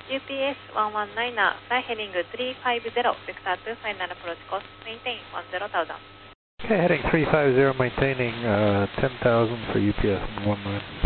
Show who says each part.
Speaker 1: UPS 119er, fly heading 350, vector to final approach course, maintain 10,000.
Speaker 2: Okay, heading 350, maintaining 10,000 for UPS 119.